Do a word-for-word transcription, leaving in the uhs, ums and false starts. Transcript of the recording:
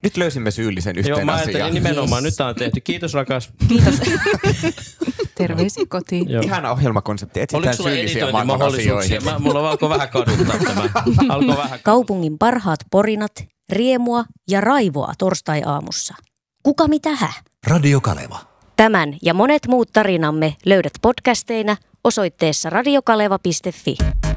Nyt löysimme syyllisen yhteen Joo, mä asiaan. ajattelin nimenomaan. Yes. Nyt tää on tehty. Kiitos rakas. Kiitos. Terveisiä kotiin. Joo. Ihana ohjelmakonsepti. Oliko Etsitään sulla syyllisiä maailman editointimahdollisuuksia? asioihin. Mä, mulla alkoi vähän kaduttaa tämä. Alkoi vähän. Kaupungin parhaat porinat, riemua ja raivoa torstai-aamussa. Kuka mitä hä? Radio Kaleva. Tämän ja monet muut tarinamme löydät podcasteina osoitteessa radiokaleva piste fi.